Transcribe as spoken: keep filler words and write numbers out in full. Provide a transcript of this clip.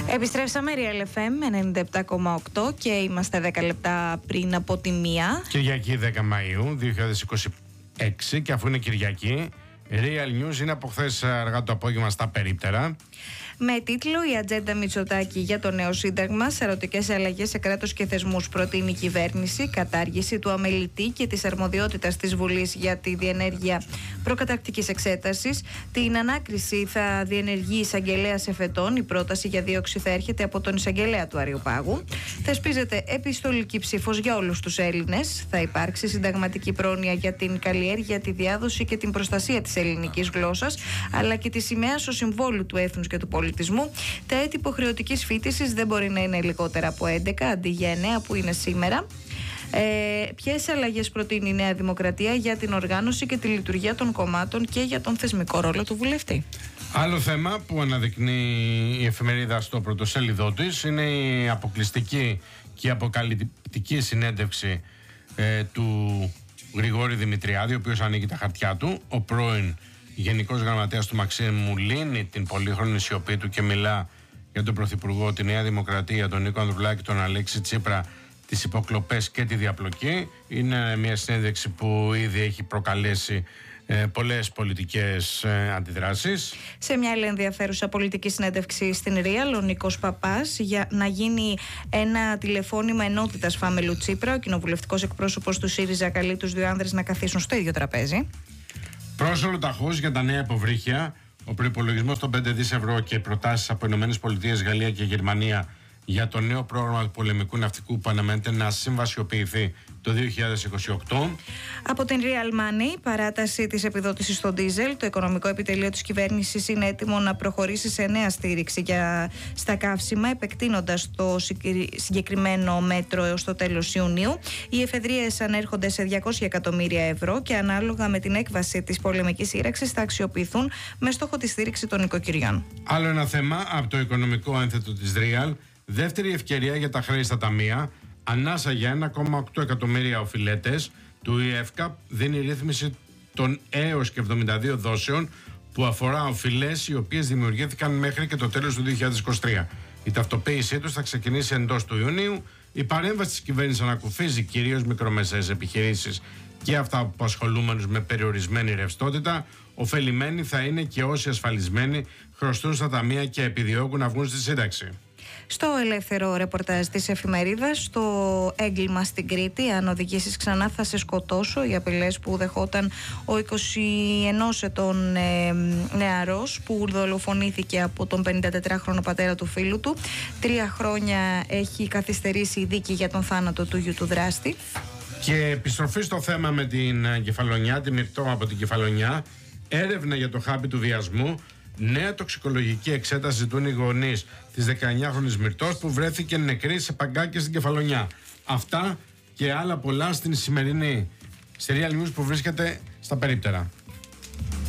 Επιστρέψαμε Real εφ εμ ενενήντα επτά κόμμα οκτώ και είμαστε δέκα λεπτά πριν από τη μία. Κυριακή δέκα Μαΐου δύο χιλιάδες είκοσι έξι, και αφού είναι Κυριακή, Real News είναι από χθες αργά το απόγευμα στα περίπτερα. Με τίτλο «Η ατζέντα Μητσοτάκη για το νέο σύνταγμα, σαρωτικές αλλαγές σε κράτος και θεσμούς προτείνει η κυβέρνηση, κατάργηση του αμελητή και της αρμοδιότητας της Βουλής για τη διενέργεια προκαταρκτικής εξέτασης, την ανάκριση θα διενεργεί εισαγγελέας εφετών, η πρόταση για δίωξη θα έρχεται από τον εισαγγελέα του Αριοπάγου, θεσπίζεται επιστολική ψήφος για όλους τους Έλληνες, θα υπάρξει συνταγματική πρόνοια για την καλλιέργεια, τη διάδοση και την προστασία της ελληνικής γλώσσας, αλλά και τη σημαία ως συμβόλου του έθνους και του πολιτισμού. Τα έτη υποχρεωτικής φοιτησης δεν μπορεί να είναι λιγότερα από έντεκα αντί για εννέα που είναι σήμερα. Ε, ποιες αλλαγές προτείνει η Νέα Δημοκρατία για την οργάνωση και τη λειτουργία των κομμάτων και για τον θεσμικό ρόλο του βουλευτή? Άλλο θέμα που αναδεικνύει η εφημερίδα στο πρωτοσέλιδό της είναι η αποκλειστική και αποκαλυπτική συνέντευξη ε, του Γρηγόρη Δημητριάδη, ο οποίος ανοίγει τα χαρτιά του. Ο πρώην Γενικός Γραμματέας του Μαξίμου λύνει την πολύχρονη σιωπή του και μιλά για τον Πρωθυπουργό, τη Νέα Δημοκρατία, τον Νίκο Ανδρουλάκη, τον Αλέξη Τσίπρα, τις υποκλοπές και τη διαπλοκή. Είναι μια συνέντευξη που ήδη έχει προκαλέσει ε, πολλές πολιτικές ε, αντιδράσεις. Σε μια άλλη ενδιαφέρουσα πολιτική συνέντευξη στην Real, ο Νίκος Παπάς για να γίνει ένα τηλεφώνημα ενότητας Φάμελου Τσίπρα. Ο κοινοβουλευτικός εκπρόσωπος του ΣΥΡΙΖΑ καλεί τους δύο άνδρες να καθίσουν στο ίδιο τραπέζι. Πρόσωλο ταχώς για τα νέα υποβρύχια, ο προϋπολογισμός των πέντε δισεκατομμύρια ευρώ και προτάσεις από Ηνωμένες Πολιτείες, Γαλλία και Γερμανία για το νέο πρόγραμμα του πολεμικού ναυτικού που αναμένεται να συμβασιοποιηθεί το δύο χιλιάδες είκοσι οκτώ. Από την Real Money, παράταση της επιδότησης στο ντίζελ. Το οικονομικό επιτελείο της κυβέρνησης είναι έτοιμο να προχωρήσει σε νέα στήριξη για στα καύσιμα, επεκτείνοντας το συγκεκριμένο μέτρο έως το τέλος Ιουνίου. Οι εφεδρείες ανέρχονται σε διακόσια εκατομμύρια ευρώ και ανάλογα με την έκβαση της πολεμικής σύραξης θα αξιοποιηθούν με στόχο τη στήριξη των οικοκυριών. Άλλο ένα θέμα από το οικονομικό ένθετο της Real. Δεύτερη ευκαιρία για τα χρέη στα ταμεία. Ανάσα για ένα κόμμα οκτώ εκατομμύρια οφειλέτες του ι εφ καπ δίνει ρύθμιση των έως και εβδομήντα δύο δόσεων που αφορά οφειλές οι οποίες δημιουργήθηκαν μέχρι και το τέλος του δύο χιλιάδες είκοσι τρία. Η ταυτοποίησή τους θα ξεκινήσει εντός του Ιουνίου. Η παρέμβαση της κυβέρνησης ανακουφίζει κυρίως μικρομεσαίες επιχειρήσεις και αυτοαπασχολούμενους με περιορισμένη ρευστότητα. Οφελημένοι θα είναι και όσοι ασφαλισμένοι χρωστούν στα ταμεία και επιδιώκουν να βγουν στη σύνταξη. Στο ελεύθερο ρεπορτάζ της εφημερίδας, το έγκλημα στην Κρήτη, αν οδηγήσεις ξανά θα σε σκοτώσω, οι απειλές που δεχόταν ο εικοσιενός ετών ε, νεαρός που δολοφονήθηκε από τον πενηντατετράχρονο πατέρα του φίλου του. Τρία χρόνια έχει καθυστερήσει η δίκη για τον θάνατο του γιου του δράστη. Και επιστροφή στο θέμα με την Κεφαλονιά, τη Μυρτώ από την Κεφαλονιά, έρευνα για το χάπι του βιασμού. Νέα τοξικολογική εξέταση ζητούν οι γονείς της δεκαεννιάχρονης Μυρτώς που βρέθηκε νεκρή σε παγκάκια στην Κεφαλονιά. Αυτά και άλλα πολλά στην σημερινή Real News που βρίσκεται στα περίπτερα.